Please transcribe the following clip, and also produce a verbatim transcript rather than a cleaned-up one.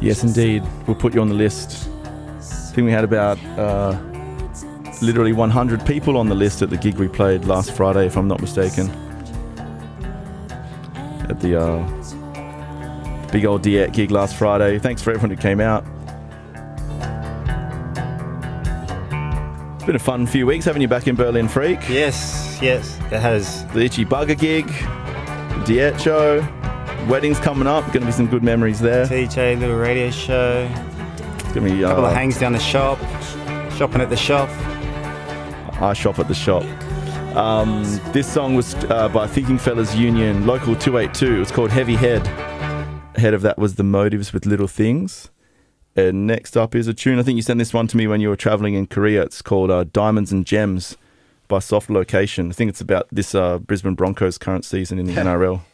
Yes, indeed. We'll put you on the list. I think we had about uh, literally one hundred people on the list at the gig we played last Friday, if I'm not mistaken. At the uh, big old Diet gig last Friday. Thanks for everyone who came out. It's been a fun few weeks having you back in Berlin Freak. Yes, yes, it has. The Itchy Bugger gig, the Diet show, weddings coming up. Going to be some good memories there. T J, little radio show. It's going to be a couple uh, of hangs down the shop. Shopping at the shop. I shop at the shop. Um, this song was uh, by Thinking Fellas Union, Local two eighty-two. It was called Heavy Head. Ahead of that was The Motives with Little Things. And next up is a tune. I think you sent this one to me when you were travelling in Korea. It's called uh, Diamonds and Gems by Soft Location. I think it's about this uh, Brisbane Broncos current season in the N R L.